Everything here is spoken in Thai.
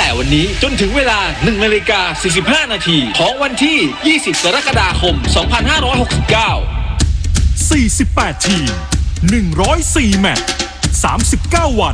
แต่วันนี้จนถึงเวลา 1:45 นาทีของวันที่ 20 กรกฎาคม 2569 48 ทีม 104 แมตช์ 39 วัน